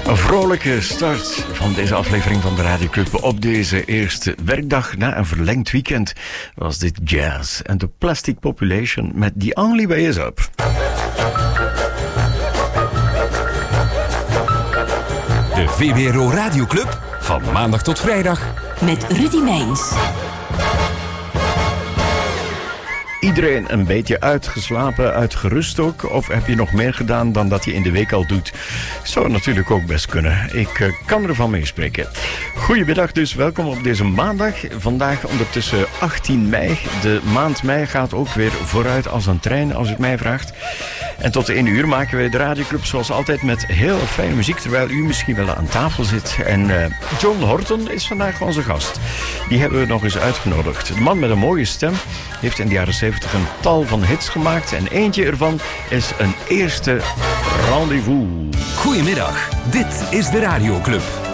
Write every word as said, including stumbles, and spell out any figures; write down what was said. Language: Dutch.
Een vrolijke start van deze aflevering van de Radioclub op deze eerste werkdag na een verlengd weekend was dit Jazz en The Plastic Population met The Only Way Is Up. De V W R O Radioclub van maandag tot vrijdag met Rudy Meijns. Iedereen een beetje uitgeslapen, uitgerust ook? Of heb je nog meer gedaan dan dat je in de week al doet? Zou natuurlijk ook best kunnen. Ik uh, kan ervan meespreken. Goedemiddag dus, welkom op deze maandag. Vandaag ondertussen achttien mei. De maand mei gaat ook weer vooruit als een trein, als u het mij vraagt. En tot de één uur maken wij de Radioclub zoals altijd met heel fijne muziek, terwijl u misschien wel aan tafel zit. En uh, John Horton is vandaag onze gast. Die hebben we nog eens uitgenodigd. De man met een mooie stem heeft in de jaren zeventig een tal van hits gemaakt. En eentje ervan is een eerste rendezvous. Goedemiddag, dit is de Radioclub.